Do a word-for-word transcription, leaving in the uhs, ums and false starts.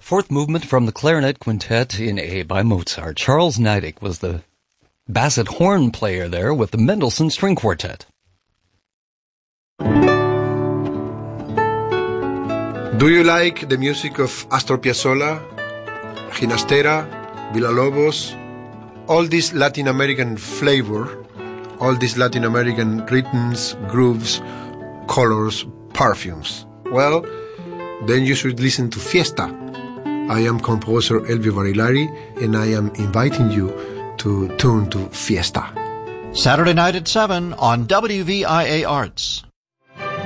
Fourth movement from the Clarinet Quintet in A by Mozart. Charles Neidig was the basset horn player there with the Mendelssohn String Quartet. Do you like the music of Astor Piazzolla, Ginastera, Villalobos, all this Latin American flavor, all these Latin American rhythms, grooves, colors, perfumes? Well, then you should listen to Fiesta. I am composer Elvio Barilari, and I am inviting you to tune to Fiesta. Saturday night at seven on W V I A Arts.